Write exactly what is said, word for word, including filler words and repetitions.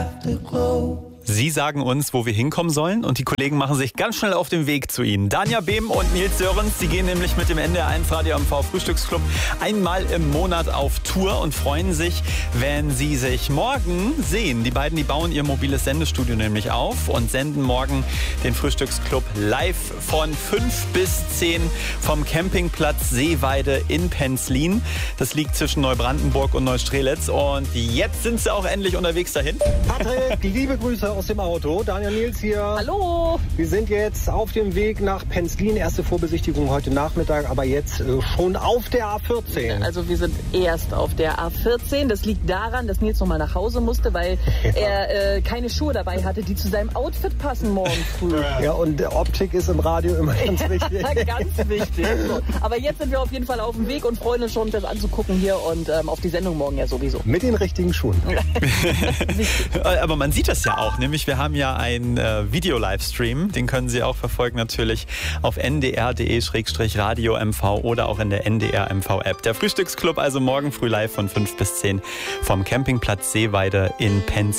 Afterglow. Sie sagen uns, wo wir hinkommen sollen, und die Kollegen machen sich ganz schnell auf den Weg zu Ihnen. Danja Behm und Nils Sörens, die gehen nämlich mit dem N D R eins Radio M V Frühstücksclub einmal im Monat auf Tour und freuen sich, wenn Sie sich morgen sehen. Die beiden, die bauen ihr mobiles Sendestudio nämlich auf und senden morgen den Frühstücksclub live von fünf bis zehn vom Campingplatz Seeweide in Penzlin. Das liegt zwischen Neubrandenburg und Neustrelitz, und jetzt sind sie auch endlich unterwegs dahin. Patrick, liebe Grüße aus dem Auto. Daniel, Nils hier. Hallo. Wir sind jetzt auf dem Weg nach Penzlin. Erste Vorbesichtigung heute Nachmittag, aber jetzt äh, schon auf der A vierzehn. Also wir sind erst auf der A vierzehn. Das liegt daran, dass Nils noch mal nach Hause musste, weil ja. er äh, keine Schuhe dabei hatte, die zu seinem Outfit passen morgen früh. Ja, und Optik ist im Radio immer ganz wichtig. Ja, ganz wichtig. So. Aber jetzt sind wir auf jeden Fall auf dem Weg und freuen uns schon, das anzugucken hier und ähm, auf die Sendung morgen ja sowieso. Mit den richtigen Schuhen. Aber man sieht das ja auch, nämlich wir haben ja einen äh, Video-Livestream, den können Sie auch verfolgen natürlich auf n d r punkt d e slash radio m v oder auch in der N D R M V-App. Der Frühstücksclub also morgen früh live von fünf bis zehn vom Campingplatz Seeweide in Penzlin.